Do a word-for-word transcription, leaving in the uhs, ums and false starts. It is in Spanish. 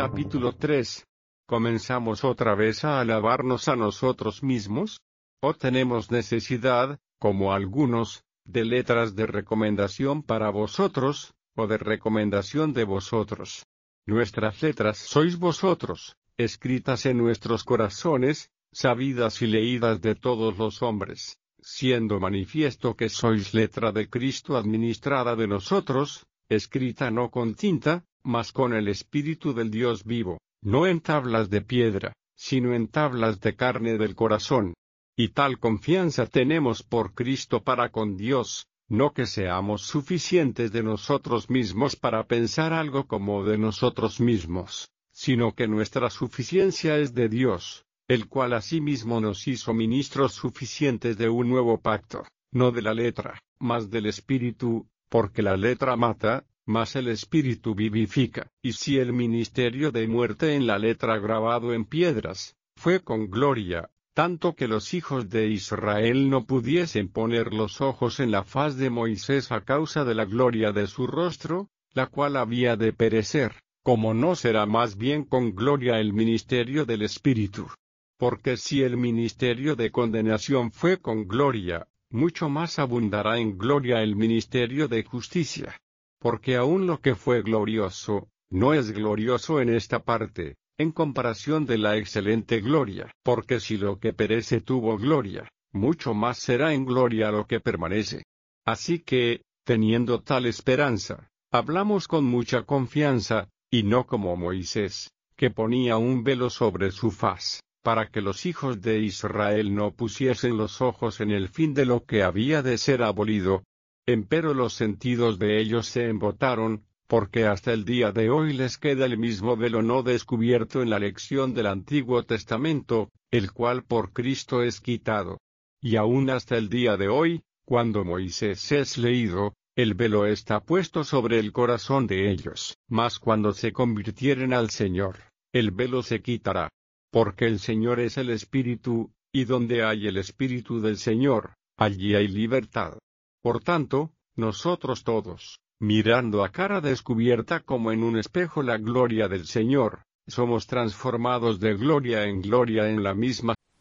Capítulo tres. ¿Comenzamos otra vez a alabarnos a nosotros mismos? ¿O tenemos necesidad, como algunos, de letras de recomendación para vosotros, o de recomendación de vosotros? Nuestras letras sois vosotros, escritas en nuestros corazones, sabidas y leídas de todos los hombres, siendo manifiesto que sois letra de Cristo administrada de nosotros, escrita no con tinta, mas con el Espíritu del Dios vivo, no en tablas de piedra, sino en tablas de carne del corazón. Y tal confianza tenemos por Cristo para con Dios, no que seamos suficientes de nosotros mismos para pensar algo como de nosotros mismos, sino que nuestra suficiencia es de Dios, el cual asimismo nos hizo ministros suficientes de un nuevo pacto, no de la letra, mas del Espíritu, porque la letra mata, mas el Espíritu vivifica. Y si el ministerio de muerte en la letra grabado en piedras, fue con gloria, tanto que los hijos de Israel no pudiesen poner los ojos en la faz de Moisés a causa de la gloria de su rostro, la cual había de perecer, como no será más bien con gloria el ministerio del Espíritu. Porque si el ministerio de condenación fue con gloria, mucho más abundará en gloria el ministerio de justicia. Porque aun lo que fue glorioso, no es glorioso en esta parte, en comparación de la excelente gloria. Porque si lo que perece tuvo gloria, mucho más será en gloria lo que permanece. Así que, teniendo tal esperanza, hablamos con mucha confianza, y no como Moisés, que ponía un velo sobre su faz, para que los hijos de Israel no pusiesen los ojos en el fin de lo que había de ser abolido. Empero los sentidos de ellos se embotaron, porque hasta el día de hoy les queda el mismo velo no descubierto en la lección del Antiguo Testamento, el cual por Cristo es quitado. Y aún hasta el día de hoy, cuando Moisés es leído, el velo está puesto sobre el corazón de ellos. Mas cuando se convirtieren al Señor, el velo se quitará. Porque el Señor es el Espíritu, y donde hay el Espíritu del Señor, allí hay libertad. Por tanto, nosotros todos, mirando a cara descubierta como en un espejo la gloria del Señor, somos transformados de gloria en gloria en la misma